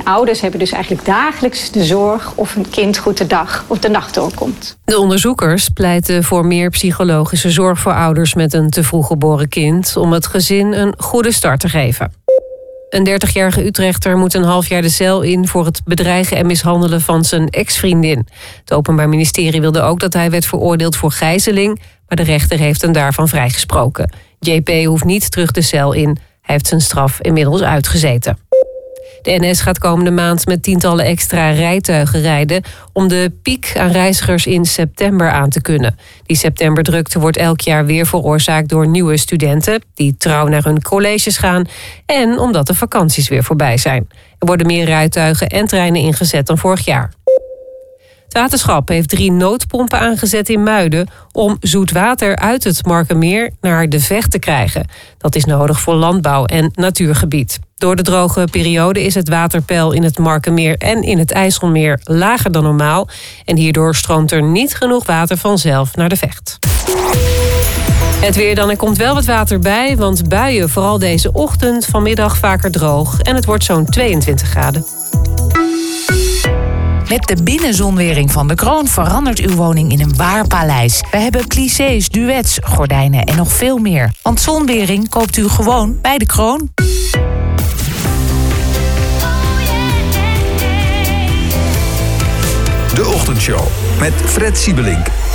ouders hebben dus eigenlijk dagelijks de zorg of een kind goed de dag of de nacht doorkomt. De onderzoekers pleiten voor meer psychologische zorg voor ouders met een te vroeg geboren kind om het gezin een goede start te geven. Een 30-jarige Utrechter moet een half jaar de cel in voor het bedreigen en mishandelen van zijn ex-vriendin. Het Openbaar Ministerie wilde ook dat hij werd veroordeeld voor gijzeling, maar de rechter heeft hem daarvan vrijgesproken. JP hoeft niet terug de cel in. Hij heeft zijn straf inmiddels uitgezeten. De NS gaat komende maand met tientallen extra rijtuigen rijden om de piek aan reizigers in september aan te kunnen. Die septemberdrukte wordt elk jaar weer veroorzaakt door nieuwe studenten die trouw naar hun colleges gaan en omdat de vakanties weer voorbij zijn. Er worden meer rijtuigen en treinen ingezet dan vorig jaar. Het waterschap heeft 3 noodpompen aangezet in Muiden om zoet water uit het Markermeer naar de Vecht te krijgen. Dat is nodig voor landbouw en natuurgebied. Door de droge periode is het waterpeil in het Markermeer en in het IJsselmeer lager dan normaal. En hierdoor stroomt er niet genoeg water vanzelf naar de Vecht. Het weer dan, er komt wel wat water bij, want buien vooral deze ochtend, vanmiddag vaker droog. En het wordt zo'n 22 graden. Met de binnenzonwering van De Kroon verandert uw woning in een waar paleis. We hebben plissés, duets, gordijnen en nog veel meer. Want zonwering koopt u gewoon bij De Kroon. De Ochtendshow met Fred Siebelink.